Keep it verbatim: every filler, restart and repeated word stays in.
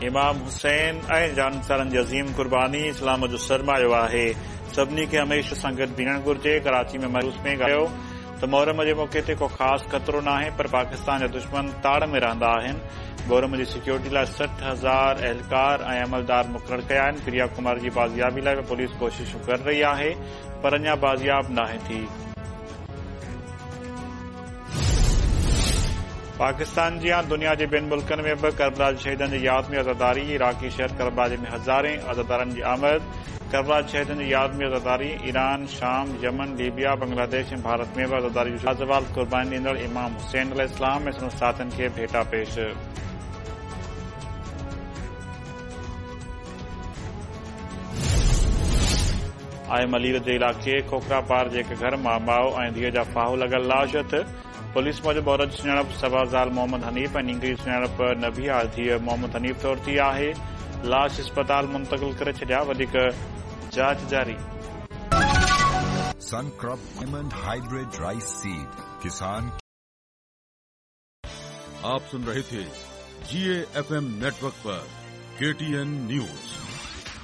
इमाम हुसैन ऐं जानसारनि जी अज़ीम कुर्बानी इस्लाम जो सरमायो आहे। सभिनी खे हमेशह सां गॾु बीहणु घुर्जे। कराची में मरूस में ॻाल्हायो त मोहरम जे मौक़े ते को ख़ासि ख़तरो नाहे, पर पाकिस्तान जा दुश्मन ताड़ में रहंदा आहिनि। मोहरम जी सिक्योरिटी लाइ सठ हज़ार एहलकार ऐं अमलदार मुक़ररु कया आहिनि। प्रिया कुमार जी बाज़ियाबी लाइ पुलिस कोशिशूं करे रही आहे, पर अञा बाज़ियाब नाहे थी। पाकिस्तान जी दुनिया जे ॿियनि मुल्कनि में बि करबला शहीदनि जी यादि में अज़ादारी। इराक़ी शहर करबला में हज़ारें अज़ादारनि जी आमद। करबला शहीदनि जी यादि में अज़ादारी। ईरान, शाम, यमन, लीबिया, बांग्लादेश ऐं भारत में बि अज़ादारी जो लाजवाब क़ुर्बानी ॾींदड़ इमाम हुसैन अलैहिस्सलाम ऐं संदसि साथियुनि खे भेटा पेश। आयम अलीर जे इलाइक़े खोखरा पार जे हिक घर मां माउ ऐं धीअ जा फाहू लॻल लाश हथ। पुलिस मूजिबि औरत जी सुञाणप सबाज़ाल मोहम्मद हनीफ़ ऐं नींगरी सुञाणप नबिया धीअ मोहम्मद हनीफ़ तौर थी आहे। लाश अस्पताल मुंतक़िल करे छॾिया। वधीक जांच जारी। Suncorp diamond hybrid rice seed किसान। आप सुन रहे थे जीए एफएम नेटवर्क पर केटीएन न्यूज।